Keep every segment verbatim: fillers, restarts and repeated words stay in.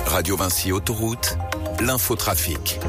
Radio Vinci Autoroute, l'infotrafic.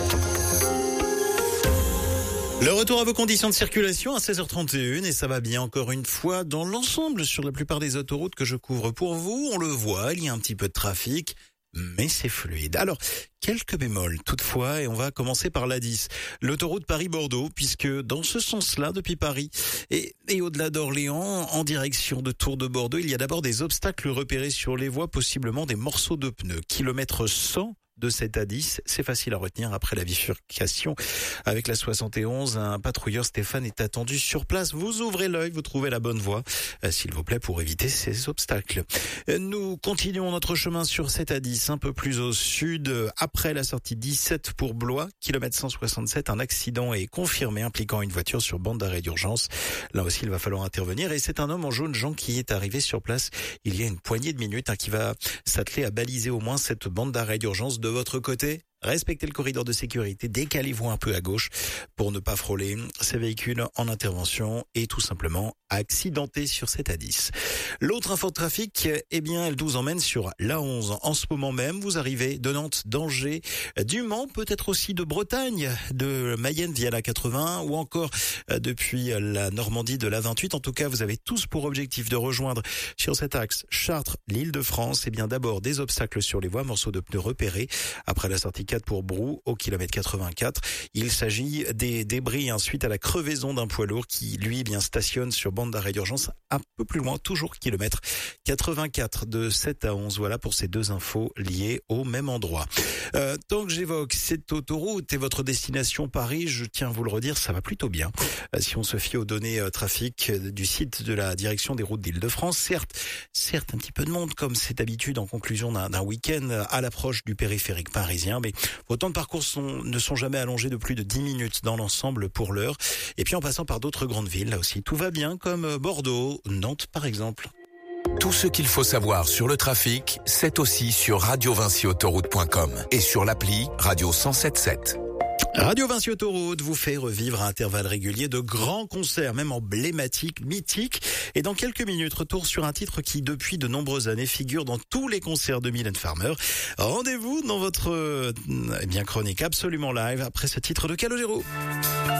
Le retour à vos conditions de circulation à seize heures trente et une et ça va bien encore une fois dans l'ensemble sur la plupart des autoroutes que je couvre pour vous. On le voit, il y a un petit peu de trafic, mais c'est fluide. Alors, quelques bémols toutefois et on va commencer par l'A dix, l'autoroute Paris-Bordeaux, puisque dans ce sens-là, depuis Paris et, et au-delà d'Orléans, en direction de Tours de Bordeaux, il y a d'abord des obstacles repérés sur les voies, possiblement des morceaux de pneus. Kilomètre cent de cette A dix, c'est facile à retenir après la bifurcation avec la soixante et onze. Un patrouilleur Stéphane est attendu sur place. Vous ouvrez l'œil, vous trouvez la bonne voie, euh, s'il vous plaît, pour éviter ces obstacles. Euh, nous continuons notre chemin sur cette A dix, un peu plus au sud, après la sortie dix-sept pour Blois, kilomètre cent soixante-sept. Un accident est confirmé impliquant une voiture sur bande d'arrêt d'urgence. Là aussi, il va falloir intervenir et c'est un homme en jaune Jean qui est arrivé sur place il y a une poignée de minutes, hein, qui va s'atteler à baliser au moins cette bande d'arrêt d'urgence. De votre côté, respectez le corridor de sécurité, décalez-vous un peu à gauche pour ne pas frôler ces véhicules en intervention et tout simplement accidentés sur cette A dix. L'autre info de trafic, eh bien, elle vous emmène sur l'A onze. En ce moment même, vous arrivez de Nantes, d'Angers, du Mans, peut-être aussi de Bretagne, de Mayenne via la quatre-vingts ou encore depuis la Normandie de la vingt-huit. En tout cas, vous avez tous pour objectif de rejoindre sur cet axe Chartres, l'Île-de-France. Eh bien, d'abord des obstacles sur les voies, morceaux de pneus repérés après la sortie quatre pour Brou au kilomètre quatre-vingt-quatre. Il s'agit des débris hein, suite à la crevaison d'un poids lourd qui, lui, eh bien stationne sur bande d'arrêt d'urgence un peu plus loin, toujours kilomètre quatre-vingt-quatre de sept à onze. Voilà pour ces deux infos liées au même endroit. Euh, tant que j'évoque cette autoroute et votre destination Paris, je tiens à vous le redire, ça va plutôt bien. Euh, si on se fie aux données euh, trafic du site de la direction des routes d'Île-de-France, certes, certes un petit peu de monde comme c'est d'habitude en conclusion d'un, d'un week-end à l'approche du périphérique parisien, mais vos temps de parcours sont, ne sont jamais allongés de plus de dix minutes dans l'ensemble pour l'heure. Et puis en passant par d'autres grandes villes, là aussi, tout va bien, comme Bordeaux, Nantes par exemple. Tout ce qu'il faut savoir sur le trafic, c'est aussi sur radio vinci autoroute point com et sur l'appli Radio cent soixante-dix-sept sept. Radio Vinci Autoroute vous fait revivre à intervalles réguliers de grands concerts, même emblématiques, mythiques. Et dans quelques minutes, retour sur un titre qui, depuis de nombreuses années, figure dans tous les concerts de Mylène Farmer. Rendez-vous dans votre euh, eh bien chronique absolument live après ce titre de Calogero.